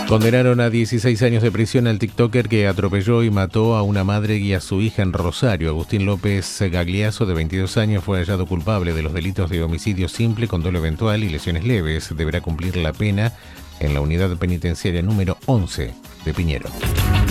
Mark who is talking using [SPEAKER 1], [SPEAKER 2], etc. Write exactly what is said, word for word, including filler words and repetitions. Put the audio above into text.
[SPEAKER 1] Condenaron a dieciséis años de prisión al tiktoker que atropelló y mató a una madre y a su hija en Rosario. Agustín López Gagliaso, de veintidós años, fue hallado culpable de los delitos de homicidio simple con dolo eventual y lesiones leves. Deberá cumplir la pena en la unidad penitenciaria número once de Piñero.